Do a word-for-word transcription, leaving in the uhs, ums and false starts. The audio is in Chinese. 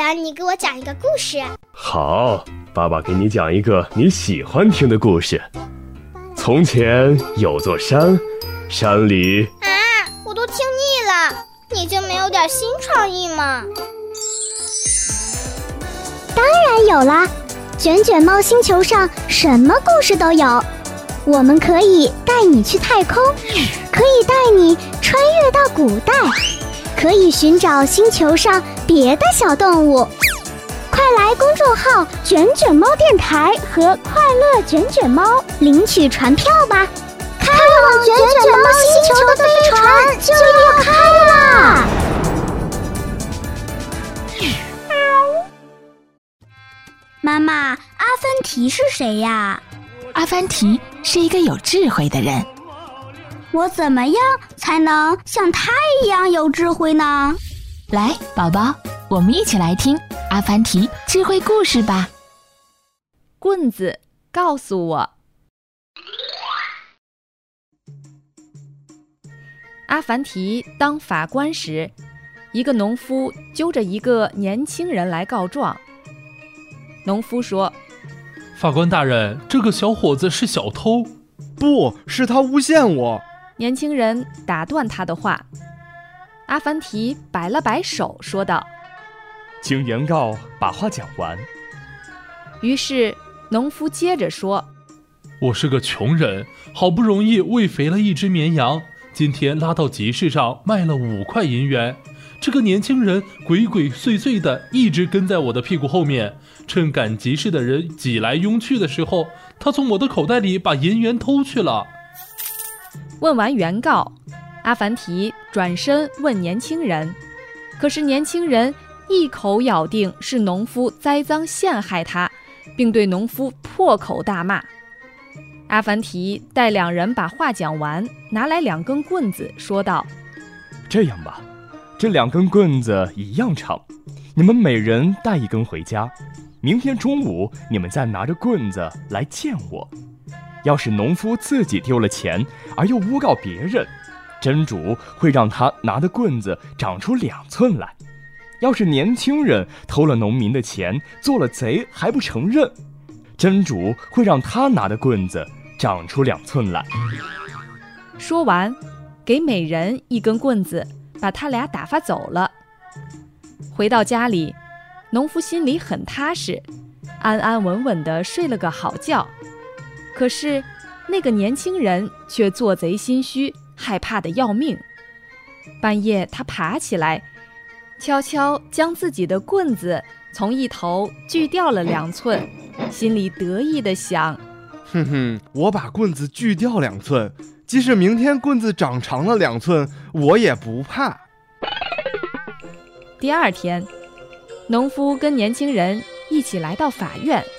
然你给我讲一个故事。 好，爸爸给你讲一个你喜欢听的故事。从前有座山，山里…… 啊，我都听腻了，你就没有点新创意吗？ 当然有啦，卷卷猫星球上什么故事都有。我们可以带你去太空，可以带你穿越到古代，可以寻找星球上别的小动物。快来公众号卷卷猫电台和快乐卷卷猫领取船票吧，开往卷卷猫星球的飞船就要开啦！妈妈，阿凡提是谁呀？ 阿凡提是一个有智慧的人。 我怎么样才能像他一样有智慧呢？ 来，宝宝，我们一起来听阿凡提智慧故事吧。 棍子，告诉我。阿凡提当法官时，一个农夫揪着一个年轻人来告状。农夫说： 法官大人，这个小伙子是小偷。 不是，他诬陷我。 年轻人打断他的话。阿凡提摆了摆手说道： 请原告把话讲完。 于是农夫接着说： 我是个穷人，好不容易喂肥了一只绵羊，今天拉到集市上卖了五块银元。这个年轻人鬼鬼祟祟的一直跟在我的屁股后面，趁赶集市的人挤来拥去的时候，他从我的口袋里把银元偷去了。 问完原告，阿凡提转身问年轻人，可是年轻人一口咬定是农夫栽赃陷害他，并对农夫破口大骂。阿凡提待两人把话讲完，拿来两根棍子说道： 这样吧，这两根棍子一样长，你们每人带一根回家，明天中午你们再拿着棍子来见我。要是农夫自己丢了钱而又诬告别人，真主会让他拿的棍子长出两寸来。要是年轻人偷了农民的钱，做了贼还不承认，真主会让他拿的棍子长出两寸来。 说完，给每人一根棍子，把他俩打发走了。回到家里，农夫心里很踏实，安安稳稳地睡了个好觉。可是那个年轻人却做贼心虚，害怕得要命。半夜他爬起来，悄悄将自己的棍子从一头锯掉了两寸，心里得意地想： 哼哼，我把棍子锯掉两寸，即使明天棍子长长了两寸，我也不怕。 第二天，农夫跟年轻人一起来到法院。